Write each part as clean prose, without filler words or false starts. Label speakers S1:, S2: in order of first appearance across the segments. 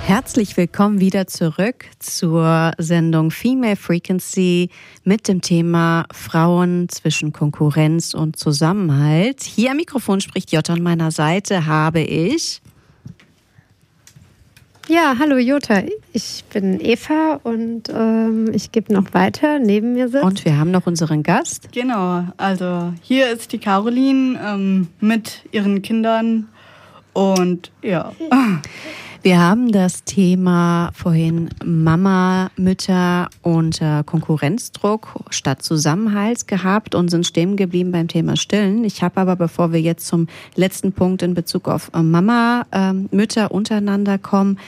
S1: Herzlich willkommen wieder zurück zur Sendung Female Frequency mit dem Thema Frauen zwischen Konkurrenz und Zusammenhalt. Hier am Mikrofon spricht Jutta, an meiner Seite habe ich...
S2: Ja, hallo Jutta, ich bin Eva und ich gebe noch weiter, neben mir sitzt.
S1: Und wir haben noch unseren Gast.
S3: Genau, also hier ist die Caroline mit ihren Kindern und ja...
S1: Wir haben das Thema vorhin Mama, Mütter unter Konkurrenzdruck statt Zusammenhalt gehabt und sind stehen geblieben beim Thema Stillen. Ich habe aber, bevor wir jetzt zum letzten Punkt in Bezug auf Mama, Mütter untereinander kommen,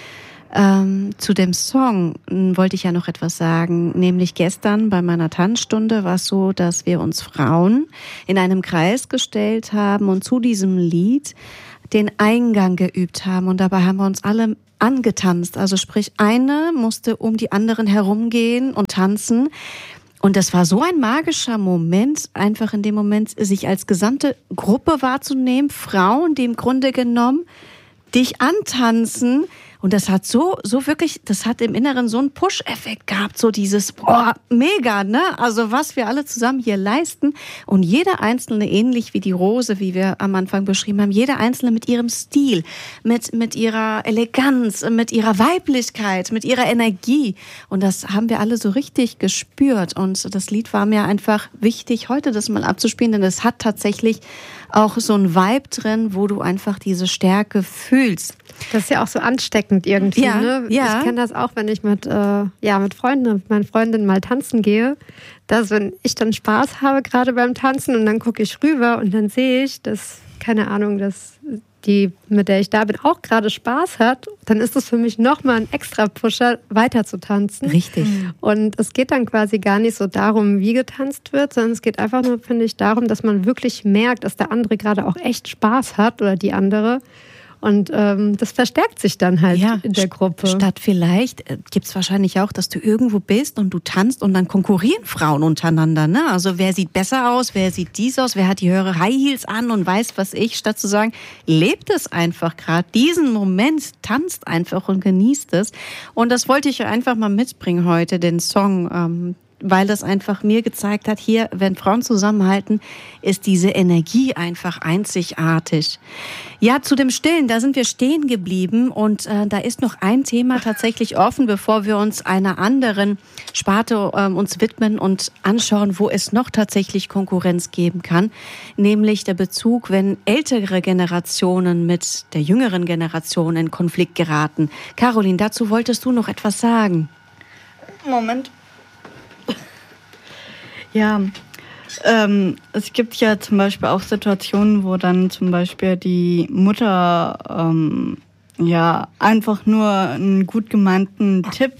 S1: zu dem Song wollte ich ja noch etwas sagen. Nämlich gestern bei meiner Tanzstunde war es so, dass wir uns Frauen in einem Kreis gestellt haben und zu diesem Lied den Eingang geübt haben und dabei haben wir uns alle angetanzt. Also sprich, eine musste um die anderen herumgehen und tanzen. Und das war so ein magischer Moment, einfach in dem Moment sich als gesamte Gruppe wahrzunehmen, Frauen, die im Grunde genommen dich antanzen. Und das hat so wirklich, das hat im Inneren so einen Push-Effekt gehabt, so dieses, mega, ne? Also was wir alle zusammen hier leisten und jeder Einzelne, ähnlich wie die Rose, wie wir am Anfang beschrieben haben, jeder Einzelne mit ihrem Stil, mit ihrer Eleganz, mit ihrer Weiblichkeit, mit ihrer Energie. Und das haben wir alle so richtig gespürt. Und das Lied war mir einfach wichtig, heute das mal abzuspielen, denn es hat tatsächlich auch so ein Vibe drin, wo du einfach diese Stärke fühlst.
S2: Das ist ja auch so ansteckend irgendwie,
S1: ja,
S2: ne?
S1: Ja.
S2: Ich kenne das auch, wenn ich mit Freunden, mit meinen Freundinnen mal tanzen gehe, dass wenn ich dann Spaß habe, gerade beim Tanzen und dann gucke ich rüber und dann sehe ich, dass, keine Ahnung, dass die, mit der ich da bin, auch gerade Spaß hat, dann ist es für mich nochmal ein extra Pusher, weiter zu tanzen.
S1: Richtig.
S2: Und es geht dann quasi gar nicht so darum, wie getanzt wird, sondern es geht einfach nur, finde ich, darum, dass man wirklich merkt, dass der andere gerade auch echt Spaß hat oder die andere. Und das verstärkt sich dann halt in der Gruppe.
S1: Statt vielleicht gibt's wahrscheinlich auch, dass du irgendwo bist und du tanzt und dann konkurrieren Frauen untereinander. Ne? Also wer sieht besser aus, wer sieht dies aus, wer hat die höhere High Heels an und weiß was ich. Statt zu sagen, lebt es einfach gerade, diesen Moment, tanzt einfach und genießt es. Und das wollte ich einfach mal mitbringen heute, den Song, weil das einfach mir gezeigt hat, hier, wenn Frauen zusammenhalten, ist diese Energie einfach einzigartig. Ja, zu dem Stillen, da sind wir stehen geblieben und da ist noch ein Thema tatsächlich offen, bevor wir uns einer anderen Sparte uns widmen und anschauen, wo es noch tatsächlich Konkurrenz geben kann, nämlich der Bezug, wenn ältere Generationen mit der jüngeren Generation in Konflikt geraten. Caroline, dazu wolltest du noch etwas sagen?
S3: Moment. Ja, es gibt ja zum Beispiel auch Situationen, wo dann zum Beispiel die Mutter einfach nur einen gut gemeinten Tipp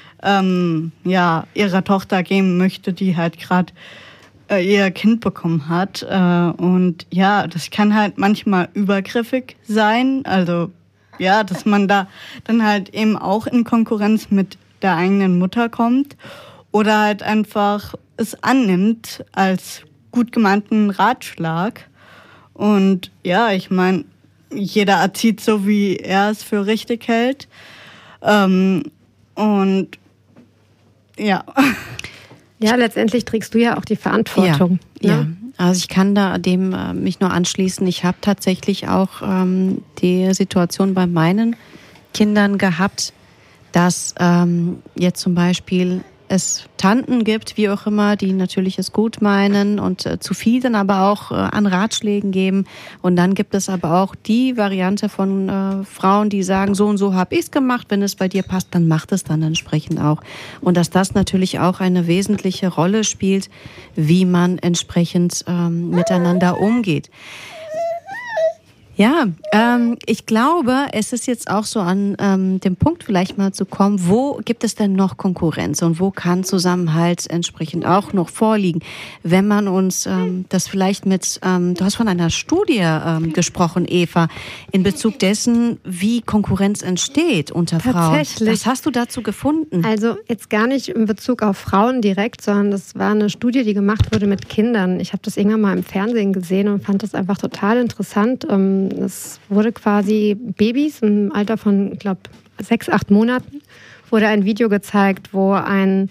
S3: ihrer Tochter geben möchte, die halt gerade ihr Kind bekommen hat. Und ja, das kann halt manchmal übergriffig sein. Also ja, dass man da dann halt eben auch in Konkurrenz mit der eigenen Mutter kommt oder halt einfach es annimmt als gut gemeinten Ratschlag. Und ja, ich meine, jeder erzieht so, wie er es für richtig hält. Und ja.
S2: Ja, letztendlich trägst du ja auch die Verantwortung.
S1: Ja,
S2: ne?
S1: Also ich kann da dem mich nur anschließen. Ich habe tatsächlich auch die Situation bei meinen Kindern gehabt, dass jetzt zum Beispiel es Tanten gibt, wie auch immer, die natürlich es gut meinen und zu viel dann aber auch an Ratschlägen geben. Und dann gibt es aber auch die Variante von Frauen, die sagen, so und so habe ich es gemacht, wenn es bei dir passt, dann macht es dann entsprechend auch. Und dass das natürlich auch eine wesentliche Rolle spielt, wie man entsprechend miteinander umgeht. Ja, ich glaube, es ist jetzt auch so an dem Punkt vielleicht mal zu kommen, wo gibt es denn noch Konkurrenz und wo kann Zusammenhalt entsprechend auch noch vorliegen, wenn man uns das vielleicht mit, du hast von einer Studie gesprochen, Eva, in Bezug dessen, wie Konkurrenz entsteht unter Frauen.
S2: Tatsächlich.
S1: Was hast du dazu gefunden?
S2: Also jetzt gar nicht in Bezug auf Frauen direkt, sondern das war eine Studie, die gemacht wurde mit Kindern. Ich habe das irgendwann mal im Fernsehen gesehen und fand das einfach total interessant. es wurde quasi Babys im Alter von, ich glaube, 6, 8 Monaten, wurde ein Video gezeigt, wo ein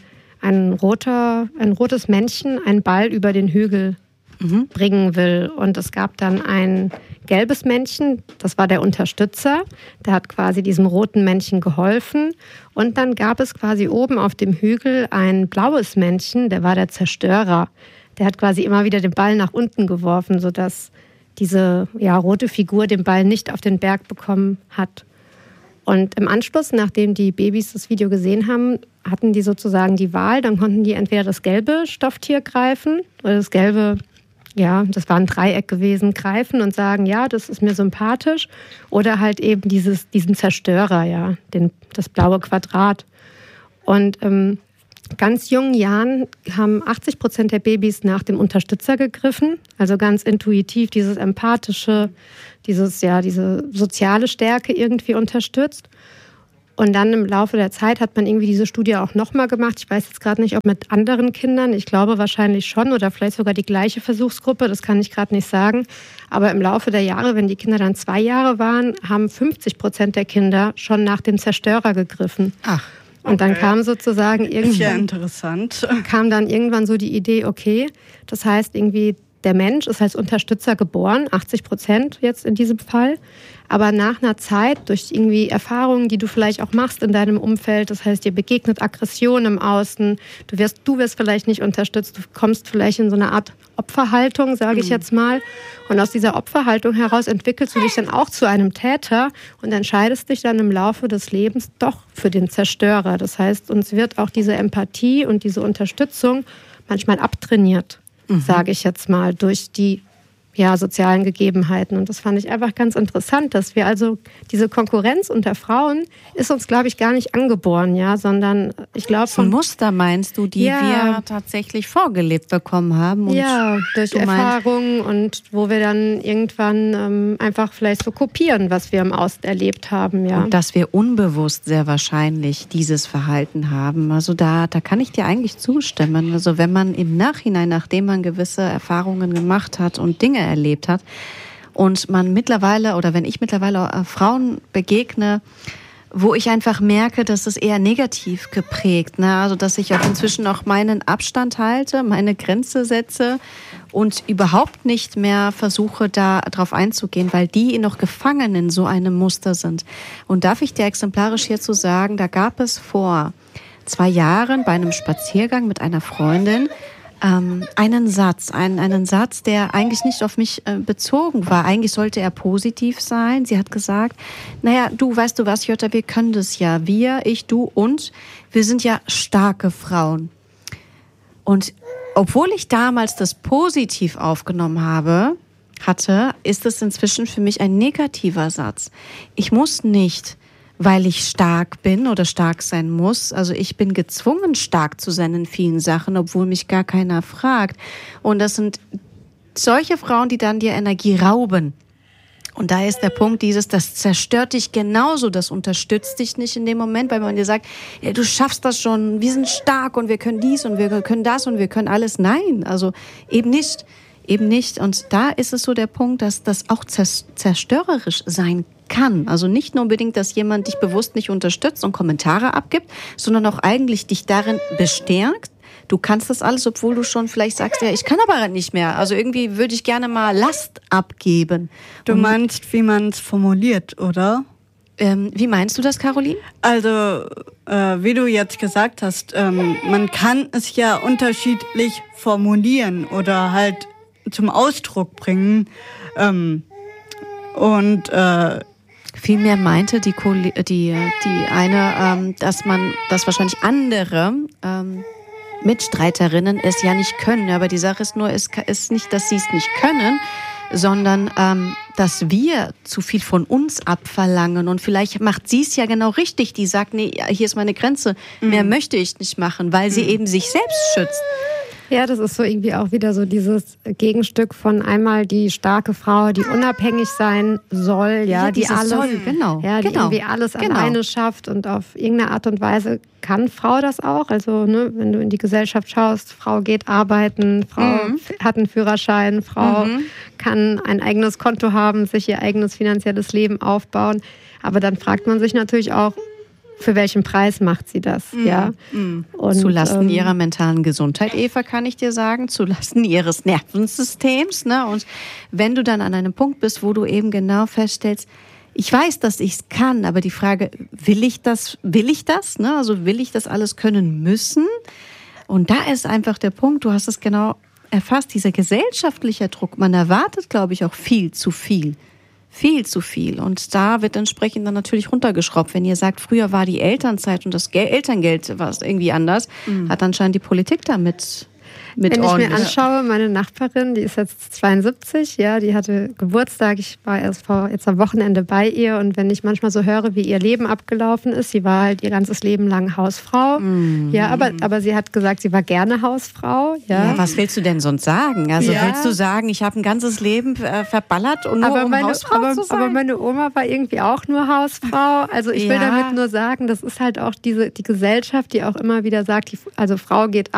S2: rotes Männchen einen Ball über den Hügel bringen will. Und es gab dann ein gelbes Männchen, das war der Unterstützer, der hat quasi diesem roten Männchen geholfen. Und dann gab es quasi oben auf dem Hügel ein blaues Männchen, der war der Zerstörer. Der hat quasi immer wieder den Ball nach unten geworfen, sodass diese rote Figur den Ball nicht auf den Berg bekommen hat. Und im Anschluss, nachdem die Babys das Video gesehen haben, hatten die sozusagen die Wahl. Dann konnten die entweder das gelbe Stofftier greifen oder das gelbe, das war ein Dreieck gewesen, greifen und sagen, ja, das ist mir sympathisch. Oder halt eben diesen Zerstörer, das blaue Quadrat. Und ganz jungen Jahren haben 80% der Babys nach dem Unterstützer gegriffen. Also ganz intuitiv dieses Empathische, diese soziale Stärke irgendwie unterstützt. Und dann im Laufe der Zeit hat man irgendwie diese Studie auch nochmal gemacht. Ich weiß jetzt gerade nicht, ob mit anderen Kindern. Ich glaube wahrscheinlich schon oder vielleicht sogar die gleiche Versuchsgruppe. Das kann ich gerade nicht sagen. Aber im Laufe der Jahre, wenn die Kinder dann 2 Jahre waren, haben 50% der Kinder schon nach dem Zerstörer gegriffen.
S3: Ach.
S2: Und dann kam sozusagen
S3: irgendwann
S2: dann irgendwann so die Idee, okay, das heißt irgendwie, der Mensch ist als Unterstützer geboren, 80% jetzt in diesem Fall. Aber nach einer Zeit, durch irgendwie Erfahrungen, die du vielleicht auch machst in deinem Umfeld, das heißt, dir begegnet Aggression im Außen, du wirst vielleicht nicht unterstützt, du kommst vielleicht in so eine Art Opferhaltung, sage ich jetzt mal. Und aus dieser Opferhaltung heraus entwickelst du dich dann auch zu einem Täter und entscheidest dich dann im Laufe des Lebens doch für den Zerstörer. Das heißt, uns wird auch diese Empathie und diese Unterstützung manchmal abtrainiert, sage ich jetzt mal, durch die sozialen Gegebenheiten. Und das fand ich einfach ganz interessant, dass wir also diese Konkurrenz unter Frauen ist uns, glaube ich, gar nicht angeboren, sondern ich glaube
S1: so ein Muster meinst du, die wir tatsächlich vorgelebt bekommen haben. Und
S2: durch Erfahrungen und wo wir dann irgendwann einfach vielleicht so kopieren, was wir im Außen erlebt haben. Ja.
S1: Und dass wir unbewusst sehr wahrscheinlich dieses Verhalten haben. Also da kann ich dir eigentlich zustimmen. Also wenn man im Nachhinein, nachdem man gewisse Erfahrungen gemacht hat und Dinge erlebt hat und man mittlerweile oder wenn ich mittlerweile Frauen begegne, wo ich einfach merke, dass es eher negativ geprägt, also dass ich auch inzwischen auch meinen Abstand halte, meine Grenze setze und überhaupt nicht mehr versuche, da drauf einzugehen, weil die noch gefangen in so einem Muster sind. Und darf ich dir exemplarisch hierzu sagen, da gab es vor 2 Jahren bei einem Spaziergang mit einer Freundin einen Satz, der eigentlich nicht auf mich bezogen war. Eigentlich sollte er positiv sein. Sie hat gesagt, weißt du was, Jutta, wir können das ja. Wir, ich, du und wir sind ja starke Frauen. Und obwohl ich damals das positiv aufgenommen hatte, ist es inzwischen für mich ein negativer Satz. Ich muss nicht, weil ich stark bin oder stark sein muss. Also ich bin gezwungen, stark zu sein in vielen Sachen, obwohl mich gar keiner fragt. Und das sind solche Frauen, die dann dir Energie rauben. Und da ist der Punkt das zerstört dich genauso, das unterstützt dich nicht in dem Moment, weil man dir sagt, du schaffst das schon, wir sind stark und wir können dies und wir können das und wir können alles. Nein, also eben nicht. Und da ist es so der Punkt, dass das auch zerstörerisch sein kann. Also nicht nur unbedingt, dass jemand dich bewusst nicht unterstützt und Kommentare abgibt, sondern auch eigentlich dich darin bestärkt. Du kannst das alles, obwohl du schon vielleicht sagst, ich kann aber nicht mehr. Also irgendwie würde ich gerne mal Last abgeben.
S3: Du meinst, wie man es formuliert, oder?
S1: Wie meinst du das, Caroline?
S3: Also, wie du jetzt gesagt hast, man kann es ja unterschiedlich formulieren oder halt zum Ausdruck bringen.
S1: Vielmehr meinte die eine, dass wahrscheinlich andere Mitstreiterinnen es ja nicht können. Aber die Sache ist nur, es ist nicht, dass sie es nicht können, sondern dass wir zu viel von uns abverlangen. Und vielleicht macht sie es ja genau richtig. Die sagt, nee, hier ist meine Grenze. Mehr möchte ich nicht machen, weil sie eben sich selbst schützt.
S2: Ja, das ist so irgendwie auch wieder so dieses Gegenstück von einmal die starke Frau, die unabhängig sein soll, die alles, die irgendwie alles alleine schafft und auf irgendeine Art und Weise kann Frau das auch. Also wenn du in die Gesellschaft schaust, Frau geht arbeiten, Frau hat einen Führerschein, Frau kann ein eigenes Konto haben, sich ihr eigenes finanzielles Leben aufbauen. Aber dann fragt man sich natürlich auch, für welchen Preis macht sie das? Und,
S1: zulasten ihrer mentalen Gesundheit, Eva, kann ich dir sagen, zulasten ihres Nervensystems. Ne? Und wenn du dann an einem Punkt bist, wo du eben genau feststellst, ich weiß, dass ich es kann, aber die Frage, will ich das? Ne? Also will ich das alles können müssen? Und da ist einfach der Punkt, du hast es genau erfasst, dieser gesellschaftliche Druck. Man erwartet, glaube ich, auch viel zu viel. Viel zu viel. Und da wird entsprechend dann natürlich runtergeschraubt. Wenn ihr sagt, früher war die Elternzeit und das Elterngeld war irgendwie anders, hat anscheinend die Politik damit
S2: Wenn ich mir anschaue, meine Nachbarin, die ist jetzt 72, die hatte Geburtstag. Ich war jetzt am Wochenende bei ihr und wenn ich manchmal so höre, wie ihr Leben abgelaufen ist, sie war halt ihr ganzes Leben lang Hausfrau. Aber sie hat gesagt, sie war gerne Hausfrau.
S1: Ja, was willst du denn sonst sagen? Also willst du sagen, ich habe ein ganzes Leben verballert und nur Hausfrau zu sein?
S2: Aber meine Oma war irgendwie auch nur Hausfrau. Also ich will damit nur sagen, das ist halt auch die Gesellschaft, die auch immer wieder sagt, also Frau geht